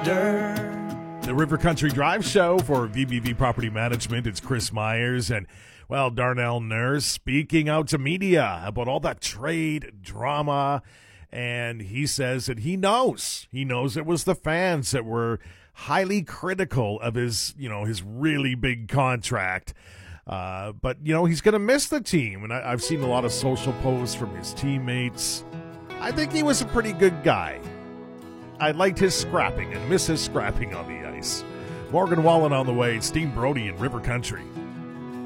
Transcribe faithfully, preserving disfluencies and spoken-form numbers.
wonder. The River Country Drive Show for V B V Property Management. It's Chris Myers and, well, Darnell Nurse speaking out to media about all that trade drama. And he says that he knows. He knows it was the fans that were highly critical of his, you know, his really big contract. Uh, but, you know, he's going to miss the team. And I, I've seen a lot of social posts from his teammates. I think he was a pretty good guy. I liked his scrapping and miss his scrapping on the ice. Morgan Wallen on the way. Steve Brody in River Country.